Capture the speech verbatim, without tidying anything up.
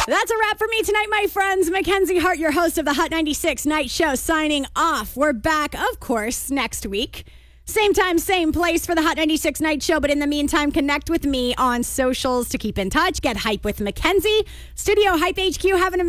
That's a wrap for me tonight, my friends. Mackenzie Hart, your host of the Hot ninety-six Night Show, signing off. We're back, of course, next week. Same time, same place for the Hot ninety-six Night Show. But in the meantime, connect with me on socials to keep in touch. Get hype with Mackenzie. Studio Hype H Q, have an amazing